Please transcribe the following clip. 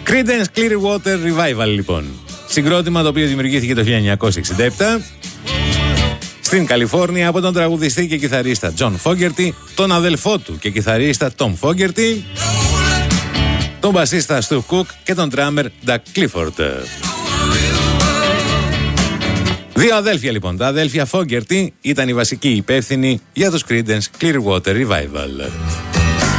Creedence Clearwater Revival, λοιπόν. Συγκρότημα το οποίο δημιουργήθηκε το 1967 στην Καλιφόρνια από τον τραγουδιστή και κιθαρίστα John Fogerty, τον αδελφό του και κιθαρίστα Tom Fogerty, τον μπασίστα Stu Cook και τον drummer Doug Clifford. Δύο αδέλφια, λοιπόν. Τα αδέλφια Fogerty ήταν οι βασικοί υπεύθυνοι για τους Creedence Clearwater Revival.